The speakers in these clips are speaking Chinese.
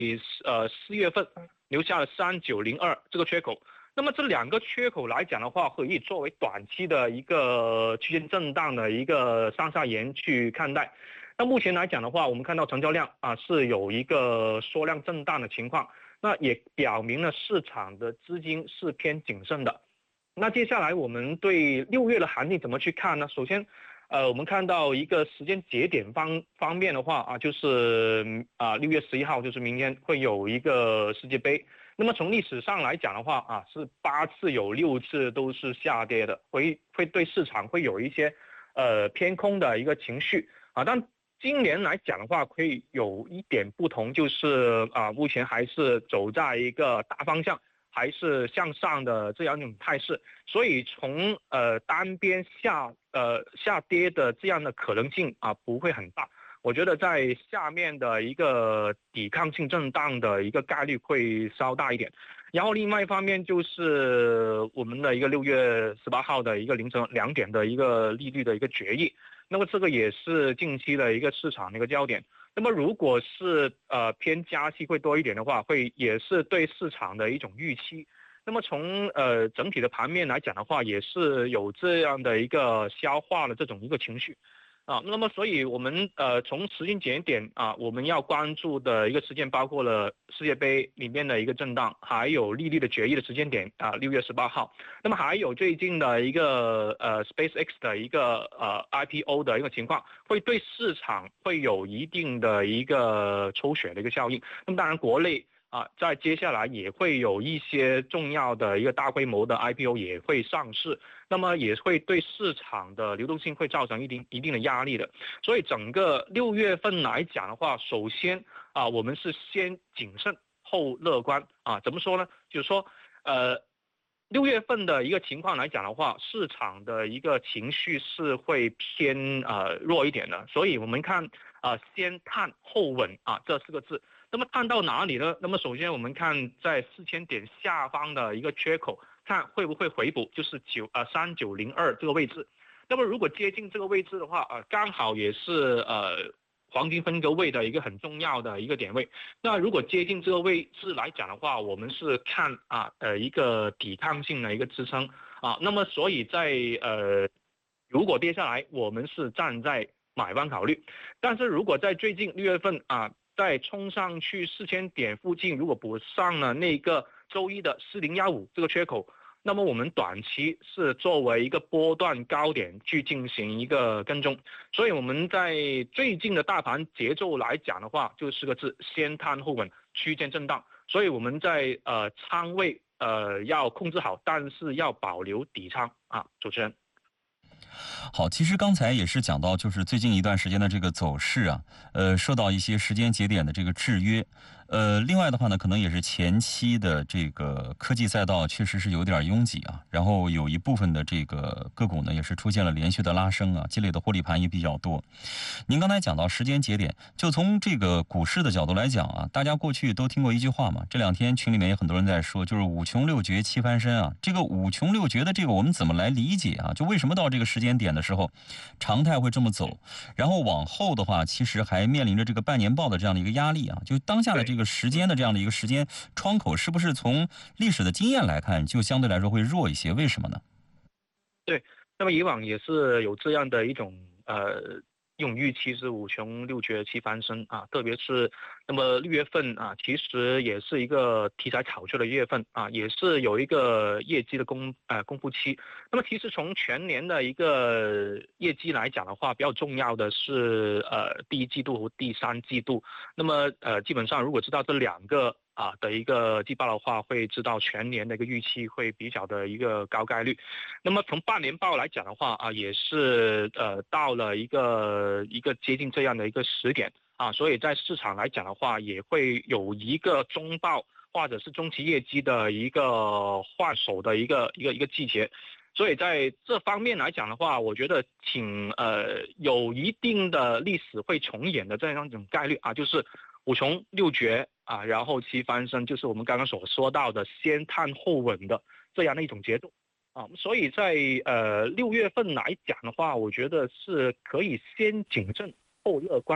4月份留下了3902这个缺口。那么这两个缺口来讲的话，可以作为短期的一个区间震荡的一个上下沿去看待。那目前来讲的话，我们看到成交量是有一个缩量震荡的情况，那也表明了市场的资金是偏谨慎的。那接下来我们对6月的行情怎么去看呢？首先，我们看到一个时间节点方面的话就是6月11号，就是明天会有一个世界杯。那么从历史上来讲的话是8次有6次都是下跌的，会对市场会有一些偏空的一个情绪但今年来讲的话，可以有一点不同，就是目前还是走在一个大方向，还是向上的这样一种态势，所以从单边下跌的这样的可能性不会很大。我觉得在下面的一个抵抗性震荡的一个概率会稍大一点。然后另外一方面就是我们的一个6月18号的一个凌晨2点的一个利率的一个决议，那么这个也是近期的一个市场的一个焦点。那么如果是偏加息会多一点的话，也是对市场的一种预期。那么从整体的盘面来讲的话，也是有这样的一个消化的这种一个情绪。那么所以我们从时间节点我们要关注的一个事件包括了世界杯里面的一个震荡，还有利率的决议的时间点6月18号。那么还有最近的一个SpaceX 的一个IPO 的一个情况，会对市场会有一定的一个抽血的一个效应。那么当然国内在接下来也会有一些重要的一个大规模的 IPO 也会上市，那么也会对市场的流动性会造成一定的压力的。所以整个6月份来讲的话，首先我们是先谨慎后乐观怎么说呢？就是说6月份的一个情况来讲的话，市场的一个情绪是会偏弱一点的，所以我们看先探后稳这4个字。那么探到哪里呢？那么首先我们看在4000点下方的一个缺口，看会不会回补，就是3902这个位置。那么如果接近这个位置的话刚好也是黄金分割位的一个很重要的一个点位。那如果接近这个位置来讲的话，我们是看一个抵抗性的一个支撑那么所以在如果跌下来，我们是站在买方考虑。但是如果在最近6月份再冲上去4000点附近，如果补上了那个周一的4015这个缺口，那么我们短期是作为一个波段高点去进行一个跟踪。所以我们在最近的大盘节奏来讲的话，就4个字：先探后稳，区间震荡。所以我们在仓位要控制好，但是要保留底仓主持人。 好，其实刚才也是讲到，就是最近一段时间的这个走势受到一些时间节点的这个制约。另外的话呢，可能也是前期的这个科技赛道确实是有点拥挤然后有一部分的这个个股呢也是出现了连续的拉升积累的获利盘也比较多。您刚才讲到时间节点，就从这个股市的角度来讲大家过去都听过一句话嘛，这2天群里面也很多人在说，就是5穷6绝7翻身这个5穷6绝的这个我们怎么来理解就为什么到这个时间点的时候常态会这么走，然后往后的话其实还面临着这个半年报的这样的一个压力就当下的这个时间的这样的一个时间窗口，是不是从历史的经验来看就相对来说会弱一些？为什么呢？ 对，那么以往也是有这样的一种预期是5穷6绝7翻身特别是那么6月份其实也是一个题材炒作的月份也是有一个业绩的公布期。那么其实从全年的一个业绩来讲的话，比较重要的是第一季度和第3季度。那么基本上如果知道这2个的一个季报的话，会知道全年的一个预期会比较的一个高概率。那么从半年报来讲的话也是到了一个接近这样的一个时点所以在市场来讲的话，也会有一个中报或者是中期业绩的一个换手的一个季节。所以在这方面来讲的话，我觉得有一定的历史会重演的这样一种概率就是5穷6绝然后7翻身，就是我们刚刚所说到的先探后稳的这样的一种节奏所以在6月份来讲的话，我觉得是可以先谨慎后乐观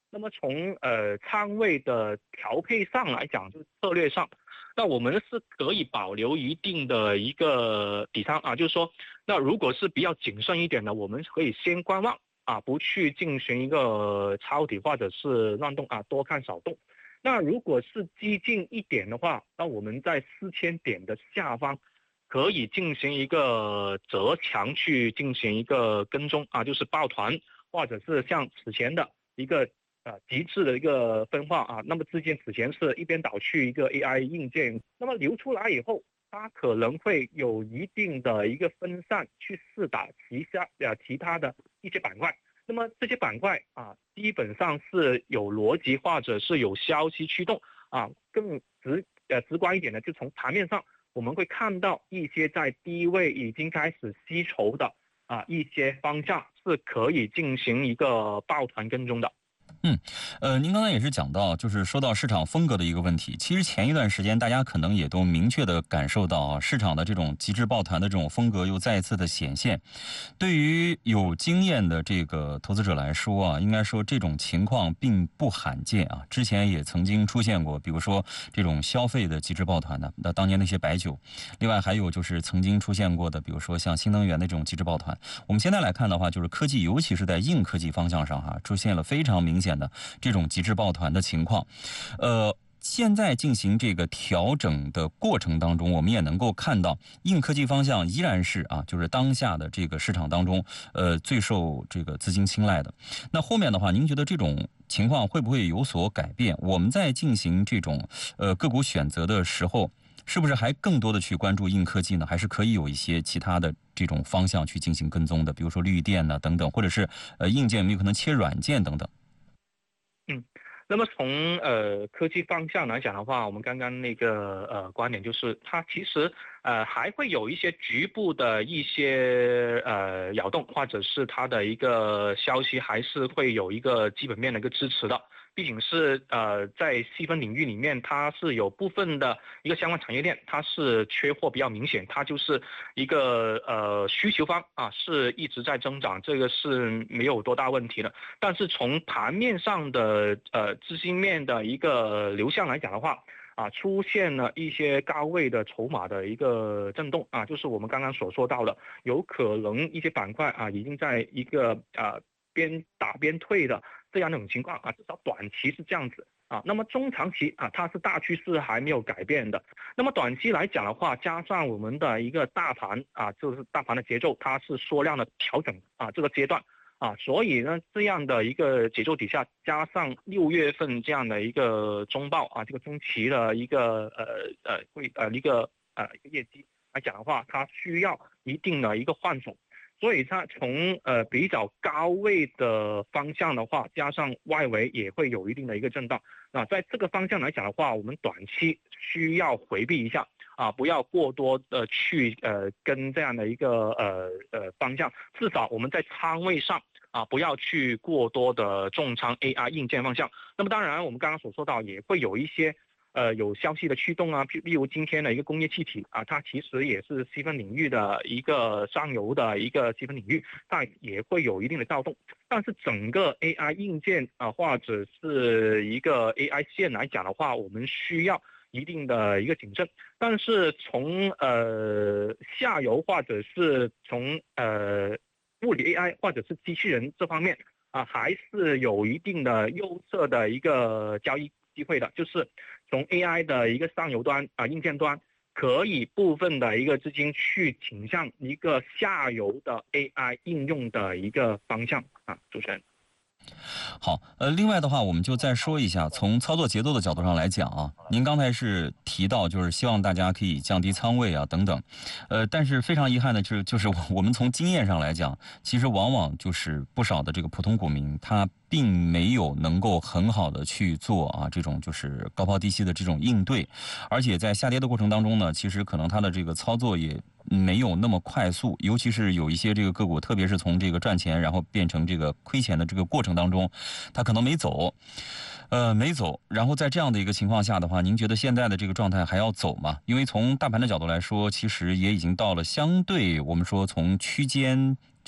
那么从仓位的调配上来讲，就是策略上，那我们是可以保留一定的一个底仓啊，就是说，那如果是比较谨慎一点的，我们可以先观望啊，不去进行一个抄底或者是乱动啊，多看少动。那如果是激进一点的话，那我们在4000点的下方可以进行一个折强去进行一个跟踪啊，就是抱团，或者是像此前的一个极致的一个分化啊。那么之前此前是一边倒去一个 AI 硬件，那么流出来以后，它可能会有一定的一个分散去试打其他的一些板块。那么这些板块啊，基本上是有逻辑或者是有消息驱动啊，更直观一点的，就从盘面上我们会看到一些在低位已经开始吸筹的一些方向是可以进行一个抱团跟踪的。 您刚才也是讲到，就是说到市场风格的一个问题。其实前一段时间，大家可能也都明确的感受到啊，市场的这种极致抱团的这种风格又再一次的显现。对于有经验的这个投资者来说啊，应该说这种情况并不罕见啊。之前也曾经出现过，比如说这种消费的极致抱团的，那当年那些白酒，另外还有就是曾经出现过的，比如说像新能源的这种极致抱团。我们现在来看的话，就是科技，尤其是在硬科技方向上出现了非常明显的这种极致抱团的情况。现在进行这个调整的过程当中，我们也能够看到硬科技方向依然是就是当下的这个市场当中最受这个资金青睐的。那后面的话，您觉得这种情况会不会有所改变？我们在进行这种个股选择的时候，是不是还更多的去关注硬科技呢？还是可以有一些其他的这种方向去进行跟踪的，比如说绿电呢等等，或者是硬件有没有可能切软件等等？ 那么从科技方向来讲的话，我们刚刚那个观点就是它其实还会有一些局部的一些摇动，或者是它的一个消息还是会有一个基本面的一个支持的。毕竟是在细分领域里面，它是有部分的一个相关产业链，它是缺货比较明显，它就是一个需求方是一直在增长，这个是没有多大问题的。但是从盘面上的资金面的一个流向来讲的话，出现了一些高位的筹码的一个震动就是我们刚刚所说到的，有可能一些板块已经在一个边打边退的这样的一种情况至少短期是这样子那么中长期它是大趋势还没有改变的。那么短期来讲的话，加上我们的一个大盘就是大盘的节奏，它是缩量的调整这个阶段所以呢，这样的一个节奏底下，加上6月份这样的一个中报这个中期的一个一个业绩来讲的话，它需要一定的一个换手。所以它从比较高位的方向的话，加上外围也会有一定的一个震荡。在这个方向来讲的话，我们短期需要回避一下不要过多的去跟这样的一个方向，至少我们在仓位上不要去过多的重仓 AI 硬件方向。那么当然，我们刚刚所说到也会有一些有消息的驱动例如今天的一个工业气体它其实也是细分领域的一个上游的一个细分领域，但也会有一定的躁动。但是整个 AI 硬件或者是一个 AI 线来讲的话，我们需要一定的一个谨慎。但是从下游或者是从物理 AI 或者是机器人这方面还是有一定的优色的一个交易机会的，就是从 AI 的一个上游端硬件端，可以部分的一个资金去倾向一个下游的 AI 应用的一个方向主持人。 好，另外的话，我们就再说一下，从操作节奏的角度上来讲您刚才是提到，就是希望大家可以降低仓位等等，但是非常遗憾的就是我们从经验上来讲，其实往往就是不少的这个普通股民，他并没有能够很好的去做这种就是高抛低吸的这种应对，而且在下跌的过程当中呢，其实可能他的这个操作也没有那么快速，尤其是有一些这个个股，特别是从这个赚钱然后变成这个亏钱的这个过程当中，他可能没走，然后在这样的一个情况下的话，您觉得现在的这个状态还要走吗？因为从大盘的角度来说，其实也已经到了相对我们说从区间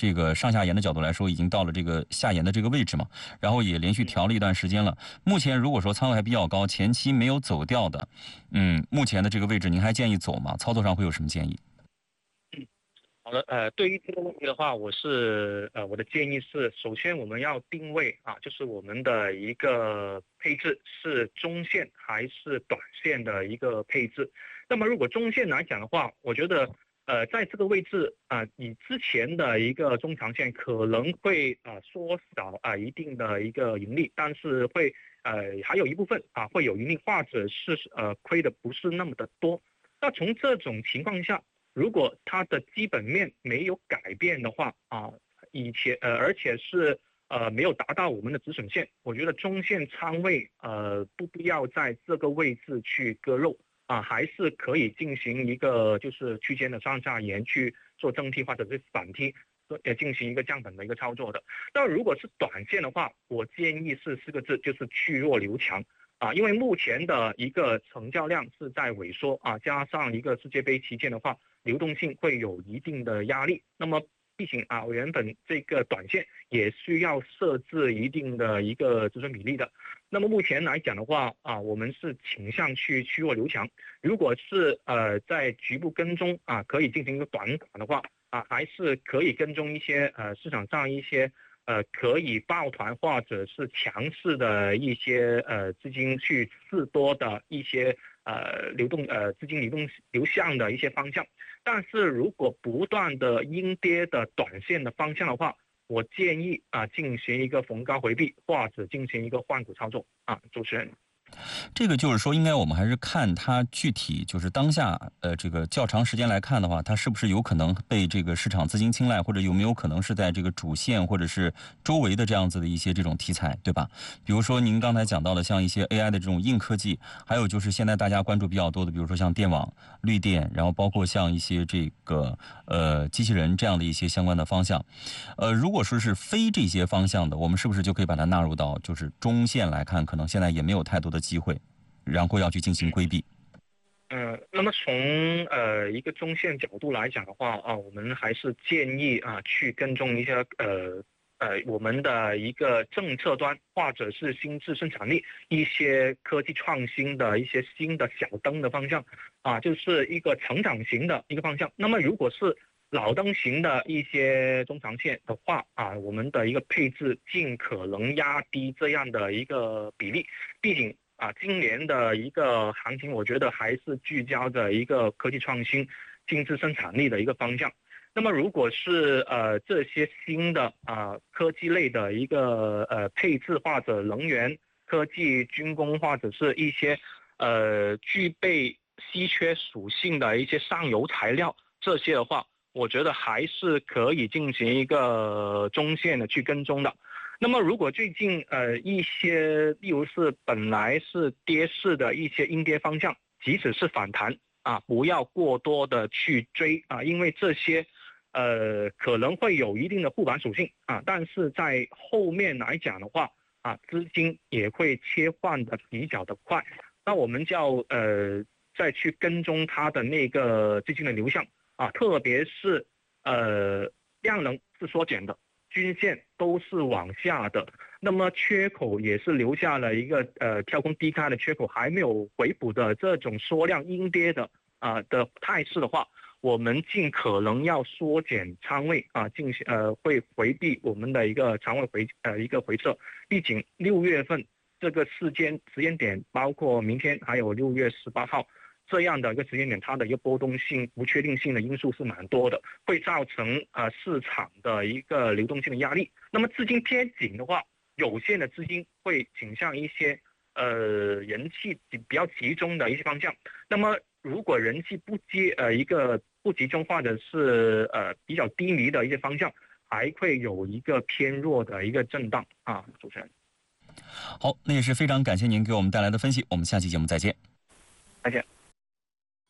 这个上下沿的角度来说，已经到了这个下沿的这个位置嘛，然后也连续调了一段时间了。目前如果说仓位还比较高，前期没有走掉的，目前的这个位置您还建议走吗？操作上会有什么建议？ 好的，对于这个问题的话，我的建议是，首先我们要定位啊，就是我们的一个配置是中线还是短线的一个配置。那么如果中线来讲的话，我觉得在这个位置你之前的一个中长线可能会缩小一定的一个盈利，但是会还有一部分会有盈利，或者是亏的不是那么的多。那从这种情况下，如果它的基本面没有改变的话而且是没有达到我们的止损线，我觉得中线仓位不必要在这个位置去割肉还是可以进行一个就是区间的上下沿去做正踢或者是反踢，进行一个降本的一个操作的。那如果是短线的话，我建议是4个字，就是去弱留强。因为目前的一个成交量是在萎缩加上一个世界杯期间的话，流动性会有一定的压力。那么毕竟原本这个短线也需要设置一定的一个止损比例的。那么目前来讲的话我们是倾向去弱留强。如果是在局部跟踪可以进行一个短打的话还是可以跟踪一些市场上一些可以抱团或者是强势的一些资金去适多的一些资金流向的一些方向。但是如果不断的阴跌的短线的方向的话，我建议进行一个逢高回避或者进行一个换股操作主持人。 这个就是说，应该我们还是看它具体，就是当下，这个较长时间来看的话，它是不是有可能被这个市场资金青睐，或者有没有可能是在这个主线或者是周围的这样子的一些这种题材，对吧？比如说您刚才讲到的，像一些 AI 的这种硬科技，还有就是现在大家关注比较多的，比如说像电网、绿电，然后包括像一些这个机器人这样的一些相关的方向。如果说是非这些方向的，我们是不是就可以把它纳入到就是中线来看？可能现在也没有太多的机会，然后要去进行规避。 那么从一个中线角度来讲的话我们还是建议去跟踪一些我们的一个政策端或者是新质生产力一些科技创新的一些新的小灯的方向就是一个成长型的一个方向。那么如果是老灯型的一些中长线的话我们的一个配置尽可能压低这样的一个比例。毕竟今年的一个行情，我觉得还是聚焦的一个科技创新、精致生产力的一个方向。那么如果是这些新的科技类的一个配置或者能源科技、军工或者是一些具备稀缺属性的一些上游材料，这些的话，我觉得还是可以进行一个中线的去跟踪的。那么如果最近一些例如是本来是跌势的一些阴跌方向，即使是反弹不要过多的去追因为这些可能会有一定的护盘属性但是在后面来讲的话资金也会切换的比较的快。那我们就要再去跟踪它的那个资金的流向特别是量能是缩减的，均线都是往下的，那么缺口也是留下了一个跳空低开的缺口，还没有回补的这种缩量阴跌的态势的话，我们尽可能要缩减仓位进行会回避我们的一个仓位一个回撤。毕竟6月份这个时间点，包括明天还有6月18号。这样的一个时间点，它的一个波动性、不确定性的因素是蛮多的，会造成市场的一个流动性的压力。那么资金偏紧的话，有限的资金会倾向一些人气比较集中的一些方向。那么如果人气一个不集中或者是比较低迷的一些方向，还会有一个偏弱的一个震荡主持人。 好，那也是非常感谢您给我们带来的分析，我们下期节目再见。 再见。